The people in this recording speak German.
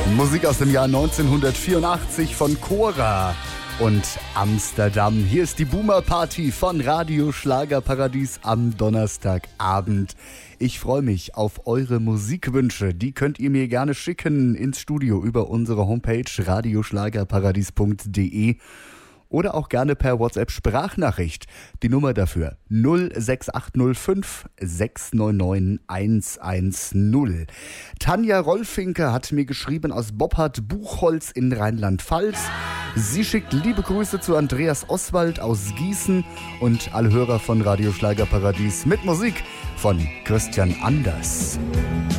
Musik aus dem Jahr 1984 von Cora und Amsterdam. Hier ist die Boomer Party von Radio Schlagerparadies am Donnerstagabend. Ich freue mich auf eure Musikwünsche. Die könnt ihr mir gerne schicken ins Studio über unsere Homepage radioschlagerparadies.de oder auch gerne per WhatsApp-Sprachnachricht. Die Nummer dafür 06805 699 110. Tanja Rolfinke hat mir geschrieben aus Boppard-Buchholz in Rheinland-Pfalz. Sie schickt liebe Grüße zu Andreas Oswald aus Gießen und alle Hörer von Radio Schlagerparadies mit Musik von Christian Anders.